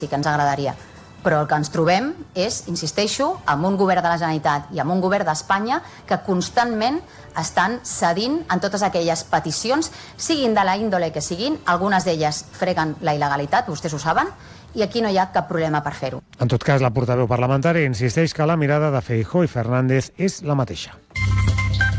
sí que ens agradaria. Però el que ens trobem és, insisteixo, amb un govern de la Generalitat i amb un govern d'Espanya que constantment estan cedint en totes aquelles peticions, siguin de la índole que siguin, algunes d'elles freguen la il·legalitat, vostès ho saben, i aquí no hi ha cap problema per fer-ho. En tot cas, la portaveu parlamentària insisteix que la mirada de Feijóo i Fernández és la mateixa.